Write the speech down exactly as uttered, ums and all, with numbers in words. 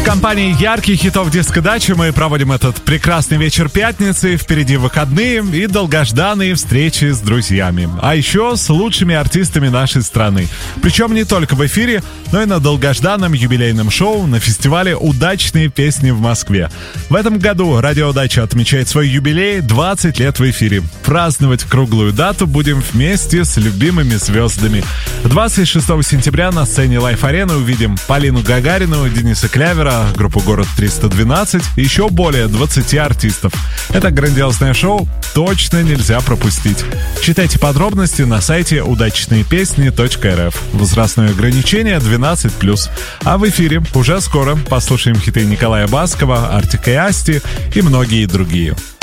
компанией ярких хитов диско-дачи мы проводим этот прекрасный вечер пятницы. Впереди выходные и долгожданные встречи с друзьями. А еще с лучшими артистами нашей страны. Причем не только в эфире, но и на долгожданном юбилейном шоу на фестивале «Удачные песни» в Москве. В этом году Радио Дача отмечает свой юбилей — двадцать лет в эфире. Праздновать круглую дату будем вместе с любимыми звездами. двадцать шестого сентября на сцене Лайф-арены увидим Полину Гагарину, Дениса Клявера, группу «Город триста двенадцать» и еще более двадцати артистов. Это грандиозное шоу точно нельзя пропустить. Читайте подробности на сайте удачные песни точка эр эф. Возрастное ограничение двенадцать плюс. А в эфире уже скоро послушаем хиты Николая Баскова, Артика и Асти и многие другие.